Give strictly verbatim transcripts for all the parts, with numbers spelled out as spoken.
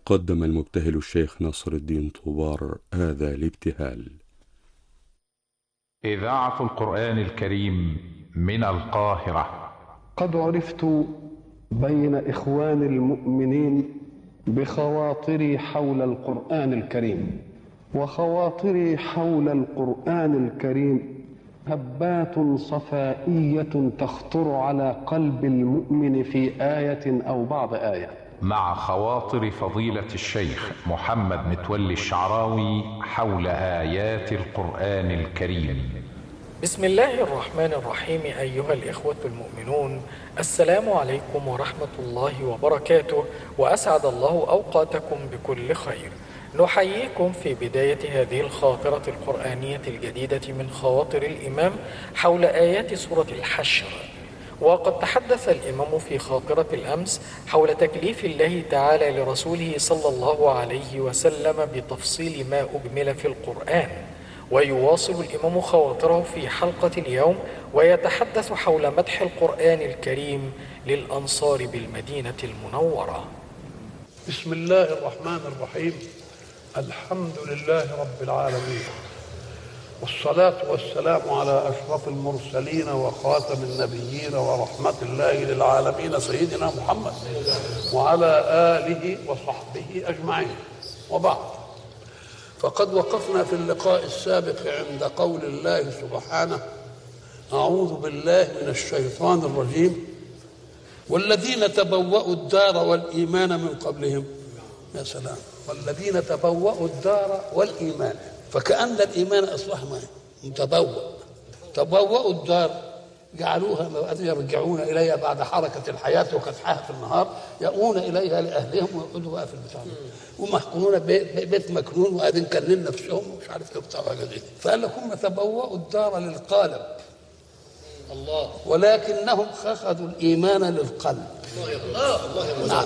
قدم المبتهل الشيخ ناصر الدين طوبار هذا الابتهال. إذاعة القرآن الكريم من القاهرة. قد عرفت بين إخوان المؤمنين بخواطري حول القرآن الكريم، وخواطري حول القرآن الكريم هبات صفائية تخطر على قلب المؤمن في آية أو بعض آية. مع خواطر فضيلة الشيخ محمد متولي الشعراوي حول آيات القرآن الكريم. بسم الله الرحمن الرحيم. أيها الإخوة المؤمنون، السلام عليكم ورحمة الله وبركاته، وأسعد الله أوقاتكم بكل خير. نحييكم في بداية هذه الخاطرة القرآنية الجديدة من خواطر الإمام حول آيات سورة الحشر. وقد تحدث الإمام في خاطرة الأمس حول تكليف الله تعالى لرسوله صلى الله عليه وسلم بتفصيل ما أجمل في القرآن، ويواصل الإمام خواطره في حلقة اليوم ويتحدث حول مدح القرآن الكريم للأنصار بالمدينة المنورة. بسم الله الرحمن الرحيم. الحمد لله رب العالمين، والصلاة والسلام على أشرف المرسلين وخاتم النبيين ورحمة الله للعالمين سيدنا محمد وعلى آله وصحبه أجمعين، وبعد. فقد وقفنا في اللقاء السابق عند قول الله سبحانه: أعوذ بالله من الشيطان الرجيم، والذين تبوأوا الدار والإيمان من قبلهم. يا سلام، والذين تبوأوا الدار والإيمان، فكأن الإيمان أصبح متبوأ. تبوأوا الدار جعلوها يرجعون إليها بعد حركة الحياة وكدحها في النهار، يأوون إليها لأهلهم ويقعدوا بقى في البتاع ومحكومون بيت مكنون وقاعدين كلين نفسهم ومش عارف ايه بتاع حاجه دي. فقال لك هم تبوأوا الدار للقالب الله، ولكنهم اخذوا الإيمان للقلب. الله الله نعم.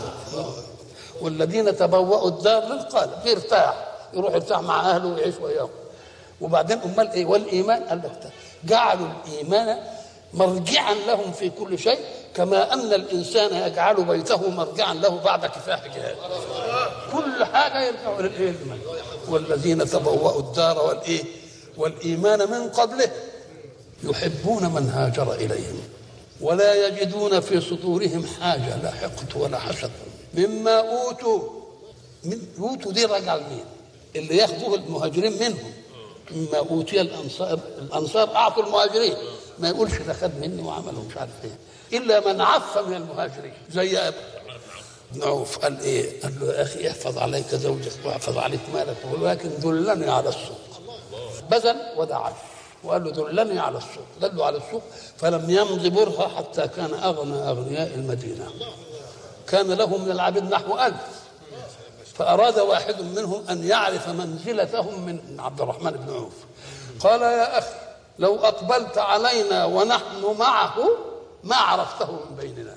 والذين تبوأوا الدار للقالب يرتاح، يروح يرتاح مع أهله ويعيش وياهم. وبعدين أمال إيه؟ والإيمان قال لك جعلوا الإيمان مرجعا لهم في كل شيء، كما أن الإنسان يجعل بيته مرجعا له بعد كفاح جهاد. كل حاجة يرجعوا للإيمان. والذين تبوأوا الدار والإيه والإيمان من قبله يحبون من هاجر إليهم ولا يجدون في صدورهم حاجة، لا حقد ولا حسد مما أوتوا. من أوتوا دي رجع لمين؟ اللي ياخذوه المهاجرين منهم. مما أوتي الأنصار، الأنصار أعطوا المهاجرين، ما يقولش ده خد مني وعمله مش عارف ايه، الا من عف من المهاجرين. زي ابن عوف قال ايه؟ قال له يا اخي احفظ عليك زوجك واحفظ عليك مالك، ولكن دلني على السوق. بذل ودعش وقال له دلني على السوق، دلوا على السوق. فلم يمض برهة حتى كان اغنى اغنياء المدينه، كان له من العبيد نحو ألف. فاراد واحد منهم ان يعرف منزلتهم من عبد الرحمن بن عوف. قال يا اخي لو أقبلت علينا ونحن معه ما عرفته من بيننا،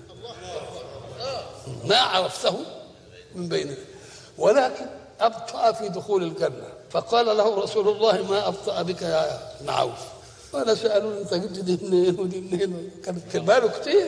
ما عرفته من بيننا، ولكن أبطأ في دخول الجنة. فقال له رسول الله: ما أبطأ بك يا ابن عوف؟ وأنا سألوني أنت جبت دي منين ودي منين، كانت كلماله كتير.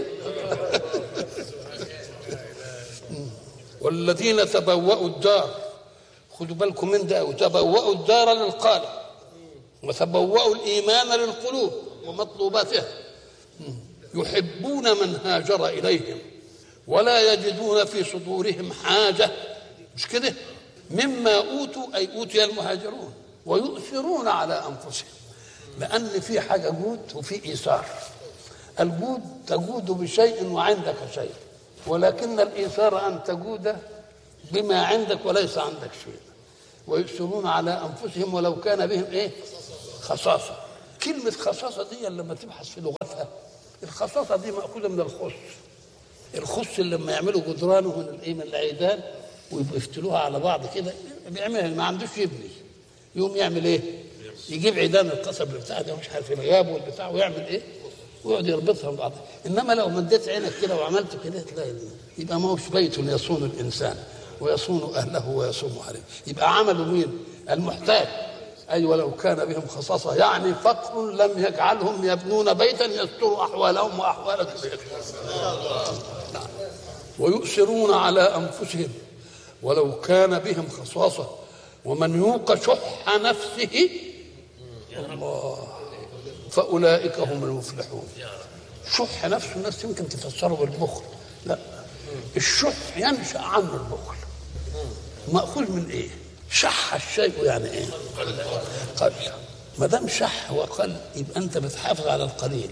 والذين تبوأوا الدار، خدوا بالكم من ده، وتبوأوا الدار للقالب وتبوأوا الإيمان للقلوب ومطلوباتها، يحبون من هاجر إليهم ولا يجدون في صدورهم حاجة، مش كده؟ مما أوتوا، أي أوتي المهاجرون، ويؤثرون على أنفسهم، لأن في حاجة جود وفي إيثار. الجود تجود بشيء وعندك شيء، ولكن الإيثار أن تجود بما عندك وليس عندك شيء. ويؤثرون على أنفسهم ولو كان بهم إيه؟ خصاصة. كلمة خصاصة دي لما تبحث في لغتها، الخصاصة دي مأخوذة من الخص. الخص اللي لما يعملوا جدرانه من الايه من العيدان ويبقوا يفتلوها على بعض كده، بيعملها ما عندوش يبني، يقوم يعمل ايه؟ يجيب عيدان القصب بتاع ده مش عارف الغاب والبتاع ويعمل ايه؟ ويقعد يربطها ببعض. انما لو مديت عينك كده وعملت كده تلاقي يبقى ما هوش بيت يصون الانسان ويصون اهله ويصوم عليه. يبقى عملوا مين؟ المحتاج. أي ولو كان بهم خصاصة، يعني فقر لم يجعلهم يبنون بيتا يستر أحوالهم وأحوال البيت. ويؤثرون على أنفسهم ولو كان بهم خصاصة ومن يوق شح نفسه الله فأولئك هم المفلحون. شح نفسه الناس يمكن تفسره بالبخل، لا، الشح ينشأ عنه البخل. مأخوذ من ايه؟ شح الشيء يعني ايه؟ قل. ما دام شح وقل يبقى انت بتحافظ على القليل.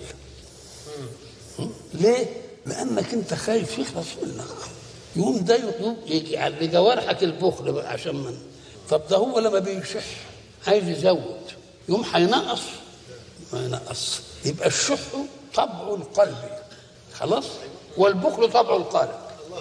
ليه؟ لانك انت خايف يخلص منك، يوم ده يجي على جوارحك البخل بقى عشان من. طب ده هو لما بيشح عايز يزود، يوم هينقص ما ينقص. يبقى الشح طبع القلب خلاص، والبخل طبع القالب.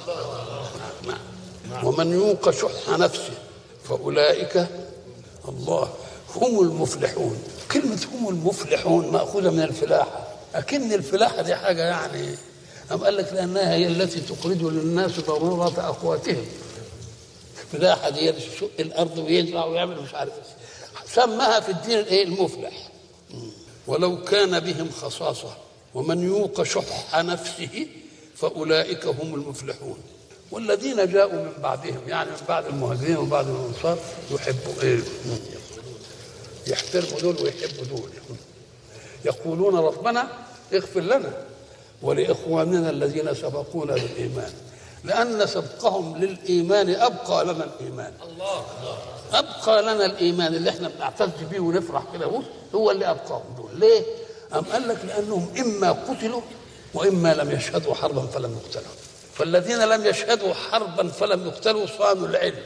ومن يوق شح نفسه فأولئك الله هم المفلحون. كلمة هم المفلحون مأخوذة من الفلاحة، أكن الفلاحة دي حاجة يعني، أم قال لك لأنها هي التي تخرج للناس ضرورة أقواتهم. الفلاحة دي يشق الأرض ويزرع ويعمل مش عارف، سماها في الدين الإيه؟ المفلح. ولو كان بهم خصاصة ومن يوق شح نفسه فأولئك هم المفلحون. والذين جاءوا من بعدهم يعني من بعد المهاجرين وبعد الأنصار يحبوا إيه؟ يحترموا دول ويحبوا دول، يقولون ربنا اغفر لنا ولإخواننا الذين سبقونا بالإيمان، لأن سبقهم للإيمان أبقى لنا الإيمان. الله أبقى لنا الإيمان اللي احنا بنعتز بيه ونفرح كده، هو اللي أبقاهم دول. ليه؟ أم قال لك لأنهم إما قتلوا وإما لم يشهدوا حربا فلم يقتلوا. فالذين لم يشهدوا حربا فلم يقتلوا صانوا العلم،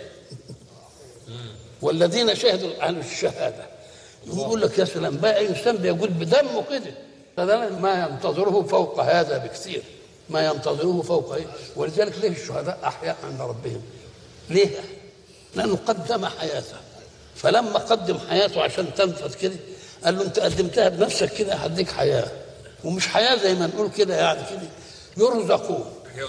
والذين شهدوا عن الشهادة يقول لك يا سلام بقى إنسان بيقول بدمه كده، فده ما ينتظره فوق هذا بكثير، ما ينتظره فوق إيه؟ ولذلك ليه الشهداء أحياء عند ربهم؟ ليه؟ لأنه قدم حياته، فلما قدم حياته عشان تنفذ كده قال له أنت قدمتها بنفسك كده هديك حياة، ومش حياة زي ما نقول كده يعني كده يرزقون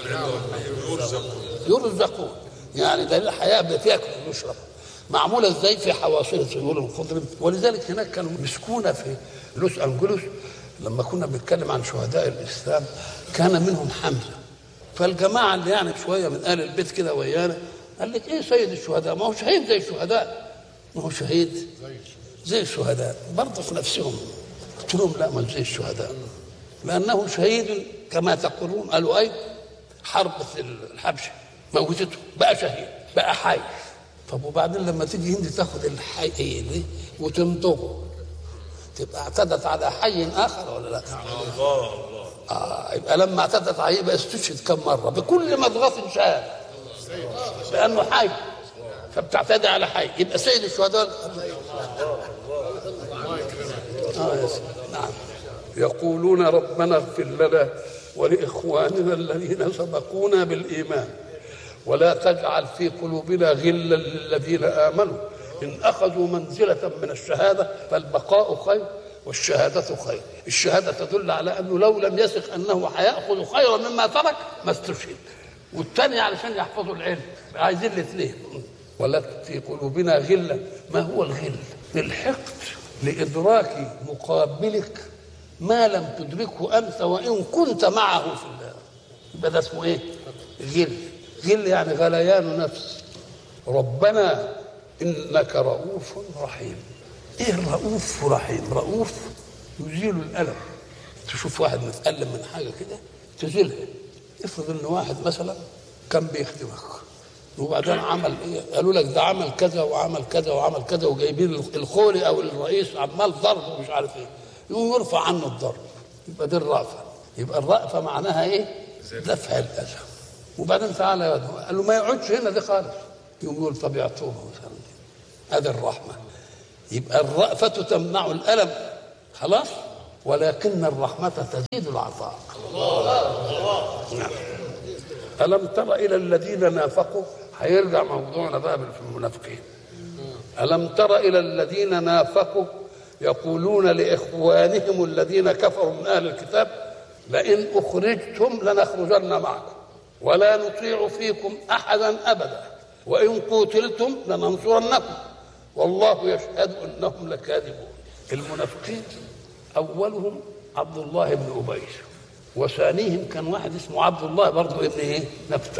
يرزقون يعني ده الحياة بتاكل ويشرب، معمولة ازاي؟ في حواصل طيور الخضر. ولذلك هناك كانوا مسكونة في لوس أنجلوس لما كنا بنتكلم عن شهداء الإسلام كان منهم حمزة، فالجماعة اللي يعني شوية من آل البيت كده ويانا قال لك ايه سيد الشهداء؟ ما هو شهيد زي الشهداء، ما هو شهيد زي الشهداء برضه في نفسهم. قلت لهم لا، ما زي الشهداء، لأنه شهيد كما تقولون. قالوا أي حرب الحبشة موتته بقى شهيد بقى حي. طب وبعدين لما تيجي هند تاخد الحي ايه دي وتنطقه تبقى اعتدت على حي آخر ولا لا؟ الله الله. آه يبقى لما اعتدت عليه يبقى استشهد كم مرة بكل مضغة شهاد لأنه حي، فبتعتدي على حي يبقى سيد الشهداء. آه يا سيدي. نعم. يقولون ربنا اغفر لنا ولإخواننا الذين سبقونا بالإيمان ولا تجعل في قلوبنا غلا للذين آمنوا إن أخذوا منزلة من الشهادة فالبقاء خير والشهادة خير. الشهادة تدل على أنه لو لم يثق أنه هيأخذ خيرا مما ترك ما استشهد، والثاني علشان يحفظوا العلم عايزين الاثنين. ولا في قلوبنا غلا. ما هو الغل؟ الحقد لإدراك مقابلك ما لم تدركه أنت وإن كنت معه في الله، يبقى ده اسمه إيه؟ غل. غل يعني غليان نفس. ربنا إنك رؤوف رحيم. إيه الرؤوف رحيم؟ رؤوف يزيل الألم. تشوف واحد متألم من حاجة كده تزيلها. افرض إن واحد مثلا كان بيخدمك وبعدين عمل إيه؟ قالوا لك ده عمل كذا وعمل كذا وعمل كذا وجايبين الخولي أو الرئيس عمال ضرب ومش عارف إيه، يقوم يرفع عنه الضرب، يبقى دي الرأفة. يبقى الرأفة معناها إيه؟ دفع الأذى. وبعدين تعالى يا ودهم قال له ما يقعدش هنا دي خالص، يقوم يقول طب يعطوه مثلا. هذه الرحمة. يبقى الرأفة تمنع الألم خلاص، ولكن الرحمة تزيد العطاء. نعم. ألم تر إلى الذين نافقوا، هيرجع موضوعنا بقى في المنافقين. ألم تر إلى الذين نافقوا يقولون لإخوانهم الذين كفروا من أهل الكتاب لئن أخرجتم لنخرجن معكم ولا نطيع فيكم أحدا أبدا وإن قتلتم لننصرنكم والله يشهد أنهم لكاذبون. المنافقين أولهم عبد الله بن أبي، وثانيهم كان واحد اسمه عبد الله برضه ابن إيه؟ نفتل.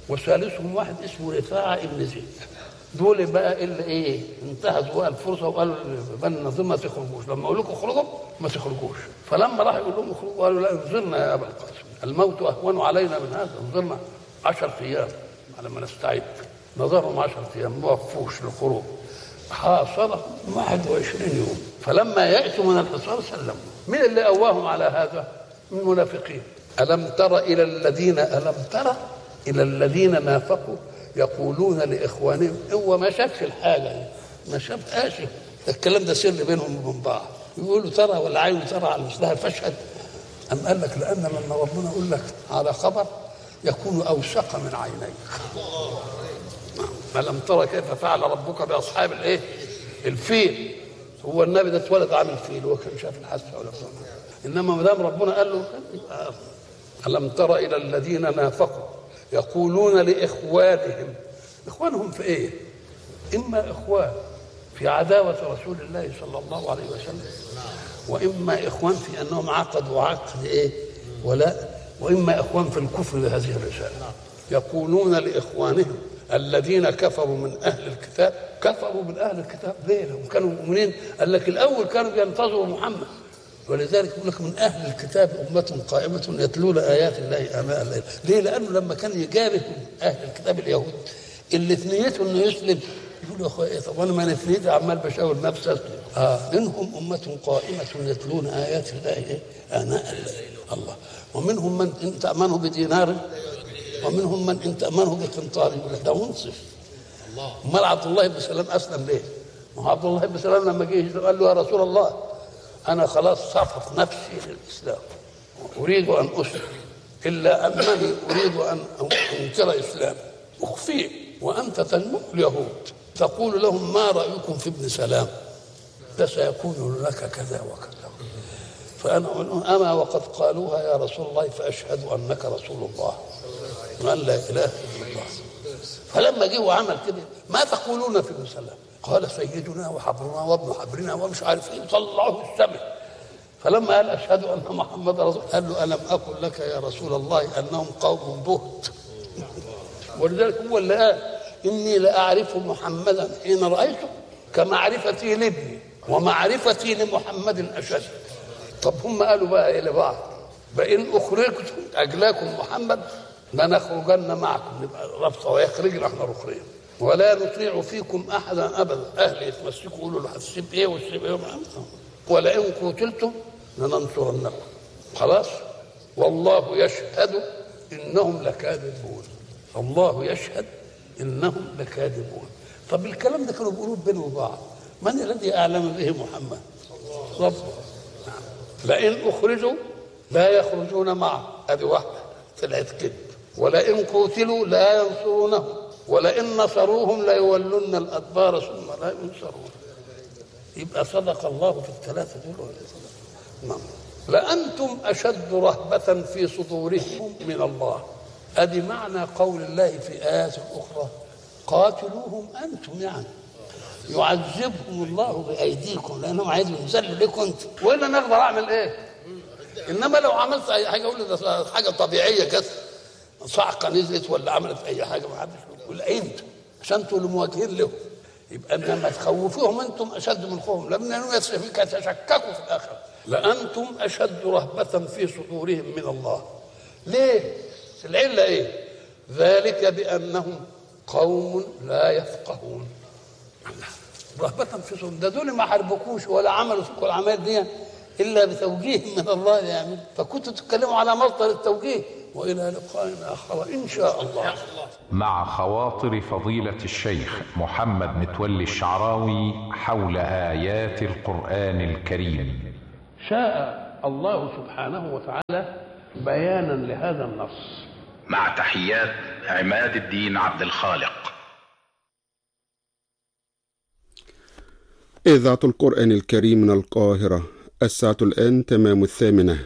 وثالثهم واحد اسمه رفاعة ابن زيد. دول بقى اللي ايه انتهزوا الفرصه وقالوا بني النضير ما تخرجوش، لما اقول لكم اخرجوا ما تخرجوش. فلما راح يقول لهم اخرجوا قالوا لا انظرنا يا ابا القاسم، الموت اهون علينا من هذا، انظرنا عشر ايام على ما نستعد. نظرهم عشر ايام ما وقفوش للخروج، حاصرهم واحد وعشرين يوم. فلما يأسوا من الحصار سلموا. مين اللي قواهم على هذا؟ من المنافقين. ألم تر إلى الذين ألم تر إلى الذين نافقوا يقولون لإخوانهم، هو ما شافش الحاجة، ما شافهاش، الكلام ده سر بينهم وبين بعض. يقولوا ترى والعين ترى على مثلها فاشهد. أم قال لك لأن لما ربنا يقول لك على خبر يكون أوثق من عينيك. ألم ترى كيف فعل ربك بأصحاب الإيه؟ الفيل. هو النبي ده اتولد عامل فيل، هو كان شاف الحادثة ولا فهمها. إنما ما دام ربنا قال له ألم تر إلى الذين نافقوا يقولون لإخوانهم، إخوانهم في إيه؟ إما إخوان في عداوة رسول الله صلى الله عليه وسلم، وإما إخوان في أنهم عقدوا عقد إيه؟ ولا، وإما إخوان في الكفر بهذه الرسالة. يقولون لإخوانهم الذين كفروا من أهل الكتاب. كفروا من أهل الكتاب ليه؟ لهم كانوا مؤمنين. قال لك الأول كانوا بينتظروا محمد، ولذلك يقول لك من أهل الكتاب أمة قائمة يتلون آيات الله آناء الليل. ليه؟ لأنه لما كان يجابه أهل الكتاب اليهود اللي في نيته إنه يسلم، يقول يا أخويا طب أنا ما في نيتي عمال بشاور نفسي أسلم. آه منهم أمة قائمة يتلون آيات الله آناء الليل. الله. ومنهم من إن تأمنه بدينار ومنهم من إن تأمنه بقنطار. يقول لك ده منصف. أمال عبد الله بن سلام أسلم ليه؟ ما هو عبد الله بن سلام لما جه قال له يا رسول الله أنا خلاص صفت نفسي للإسلام أريد أن أسلم، إلا أنني أريد أن أنكر إسلام أخفيه، وأنت تنمو اليهود تقول لهم ما رأيكم في ابن سلام؟ فسيكون لك كذا وكذا. فأنا أما وقد قالوها يا رسول الله فأشهد أنك رسول الله وأن لا إله إلا الله. فلما جه وعمل كده ما تقولون في ابن سلام؟ قال سيدنا وحبرنا وابن حبرنا ومش عارف ايه، طلعوه السماء. فلما قال اشهد ان محمد رسول قال له الم اقل لك يا رسول الله انهم قوم بهت. ولذلك هو اللي قال اني لاعرف محمدا حين رايته كمعرفتي لابني ومعرفتي لمحمد اشد. طب هم قالوا بقى ايه لبعض؟ بان اخرجتم اجلاكم محمد لنخرجن معكم، نبقى رابطه ويخرجنا احنا رخرين، ولا نطيع فيكم احدا ابدا. اهل يتمسكوا يقولوا له هتسيب ايه وتسيب ايه، ولئن قتلتم لننصرنكم. خلاص. والله يشهد انهم لكاذبون. الله يشهد انهم لكاذبون. طب الكلام ده كانوا بيقولوه بينهم وبعض، من الذي اعلم به محمد؟ رب. لئن اخرجوا لا يخرجون معه، هذه واحده طلعت كذب. ولئن قتلوا لا ينصرونهم، ولئن نصروهم ليولون الادبار ثم لا ينصرون. يبقى صدق الله في الثلاثه دول. نعم. لانتم اشد رهبه في صدورهم من الله. ادي معنى قول الله في ايات اخرى قاتلوهم انتم، يعني يعذبهم الله بايديكم لانهم عايزين يذلوا لكم انت، والا نقدر اعمل ايه؟ انما لو عملت اي حاجه اقول ده حاجه طبيعيه كده، صعقه نزلت ولا عملت اي حاجه ما حدش يقول انت، عشان انتوا اللي مواجهين لهم. يبقى انما تخوفوهم انتم اشد من خوفهم، لانهم يتشككوا في الاخره. لانتم اشد رهبه في صدورهم من الله. ليه؟ العله ايه؟ ذلك بانهم قوم لا يفقهون. رهبه في صدورهم، ده دول ما حاربوكوش ولا عملوا فيكم العمال دي الا بتوجيه من الله يعني، فكنتوا تتكلموا على مصدر التوجيه. والى لقاء اخر ان شاء الله. مع خواطر فضيلة الشيخ محمد متولي الشعراوي حول آيات القرآن الكريم. شاء الله سبحانه وتعالى بيانا لهذا النص. مع تحيات عماد الدين عبد الخالق. إذاعة القرآن الكريم من القاهرة. الساعة الآن تمام الثامنة.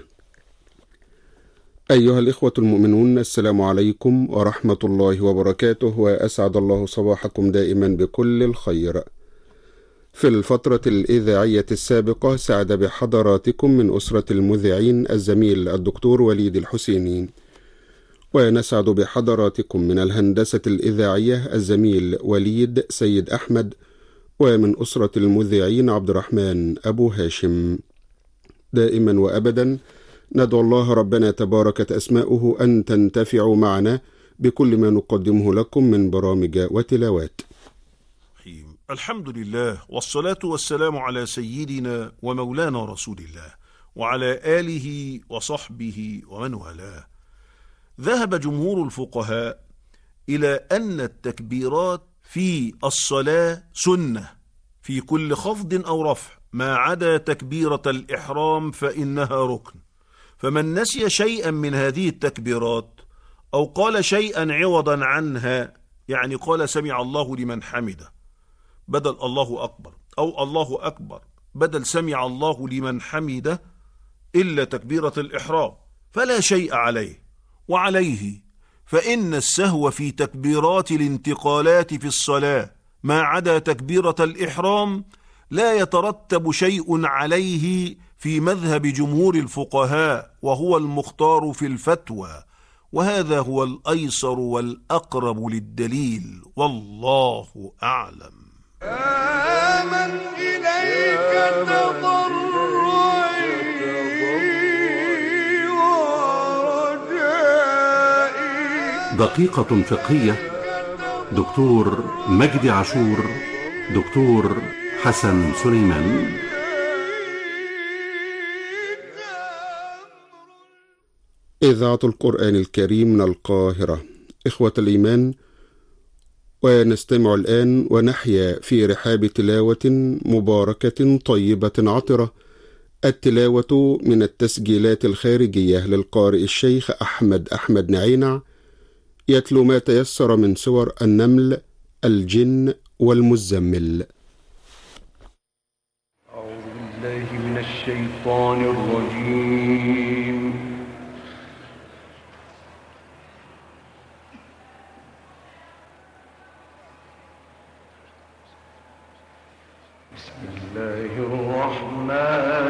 أيها الإخوة المؤمنون، السلام عليكم ورحمة الله وبركاته، وأسعد الله صباحكم دائما بكل الخير. في الفترة الإذاعية السابقة سعد بحضراتكم من أسرة المذيعين الزميل الدكتور وليد الحسيني، ونسعد بحضراتكم من الهندسة الإذاعية الزميل وليد سيد أحمد، ومن أسرة المذيعين عبد الرحمن أبو هاشم. دائما وأبدا ندعو الله ربنا تباركت أسماؤه أن تنتفعوا معنا بكل ما نقدمه لكم من برامج وتلاوات. الحمد لله، والصلاة والسلام على سيدنا ومولانا رسول الله وعلى آله وصحبه ومن والاه. ذهب جمهور الفقهاء إلى أن التكبيرات في الصلاة سنة في كل خفض أو رفع، ما عدا تكبيرة الإحرام فإنها ركن. فمن نسي شيئا من هذه التكبيرات أو قال شيئا عوضا عنها، يعني قال سمع الله لمن حمده بدل الله أكبر، أو الله أكبر بدل سمع الله لمن حمده، إلا تكبيرة الإحرام، فلا شيء عليه. وعليه فإن السهو في تكبيرات الانتقالات في الصلاة ما عدا تكبيرة الإحرام لا يترتب شيء عليه في مذهب جمهور الفقهاء، وهو المختار في الفتوى، وهذا هو الأيسر والأقرب للدليل، والله أعلم. آمن إليك تضرعي ورجائي. دقيقة فقهية، دكتور مجدي عاشور، دكتور حسن سليمان. إذاعة القرآن الكريم من القاهرة. إخوة الإيمان، ونستمع الآن ونحيا في رحاب تلاوة مباركة طيبة عطرة. التلاوة من التسجيلات الخارجية للقارئ الشيخ أحمد أحمد نعينع، يتلو ما تيسر من سور النمل، الجن والمزمل. أعوذ بالله من الشيطان الرجيم. بسم الله الرحمن